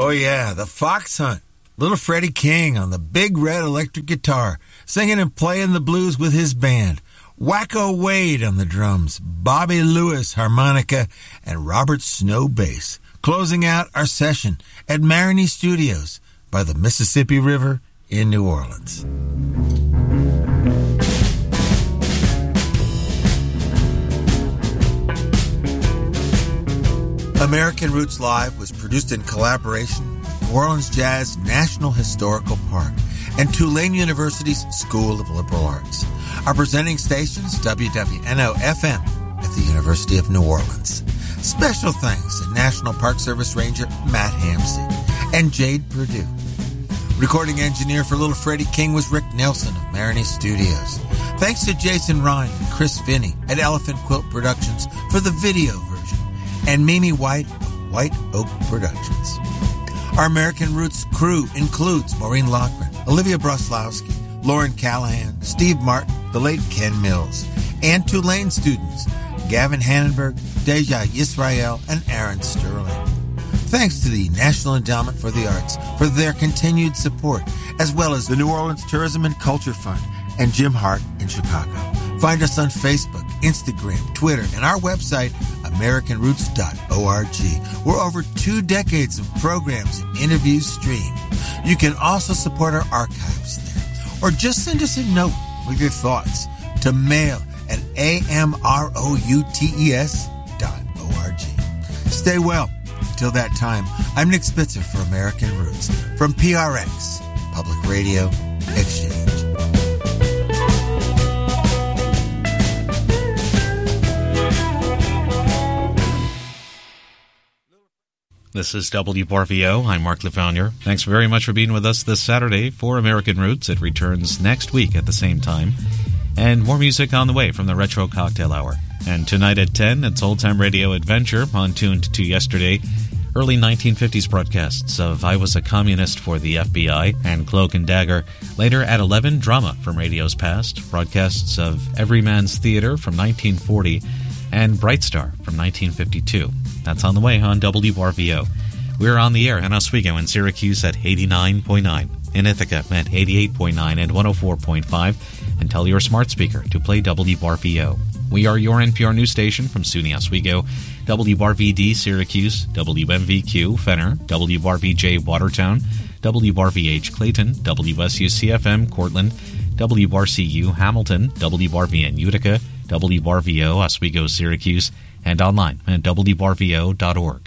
Oh, yeah, the Fox Hunt. Little Freddie King on the big red electric guitar, singing and playing the blues with his band. Wacko Wade on the drums, Bobby Lewis harmonica, and Robert Snow bass. Closing out our session at Marigny Studios by the Mississippi River in New Orleans. American Roots Live was produced in collaboration with New Orleans Jazz National Historical Park and Tulane University's School of Liberal Arts. Our presenting stations, WWNO-FM at the University of New Orleans. Special thanks to National Park Service Ranger Matt Hamsey and Jade Purdue. Recording engineer for Little Freddie King was Rick Nelson of Marigny Studios. Thanks to Jason Ryan and Chris Finney at Elephant Quilt Productions for the video version, and Mimi White of White Oak Productions. Our American Roots crew includes Maureen Loughran, Olivia Broslowski, Lauren Callahan, Steve Martin, the late Ken Mills, and Tulane students Gavin Hannenberg, Deja Yisrael, and Aaron Sterling. Thanks to the National Endowment for the Arts for their continued support, as well as the New Orleans Tourism and Culture Fund and Jim Hart in Chicago. Find us on Facebook, Instagram, Twitter, and our website, AmericanRoots.org, where over 2 decades of programs and interviews stream. You can also support our archives there, or just send us a note with your thoughts to mail at amrootes.org. Stay well. Until that time, I'm Nick Spitzer for American Roots from PRX, Public Radio Exchange. This is WRVO. I'm Mark LaFaunier. Thanks very much for being with us this Saturday for American Roots. It returns next week at the same time. And more music on the way from the Retro Cocktail Hour. And tonight at 10, it's Old Time Radio Adventure, on tuned to yesterday, early 1950s broadcasts of I Was a Communist for the FBI and Cloak and Dagger. Later at 11, drama from radio's past, broadcasts of Everyman's Theater from 1940 and Bright Star from 1952. That's on the way on WRVO. We're on the air in Oswego and Syracuse at 89.9, in Ithaca at 88.9 and 104.5, and tell your smart speaker to play WRVO. We are your NPR news station from SUNY Oswego, WRVD Syracuse, WMVQ Fenner, WRVJ Watertown, WRVH Clayton, WSUCFM Cortland, WRCU Hamilton, WRVN Utica, WRVO Oswego Syracuse, and online at WRVO.org.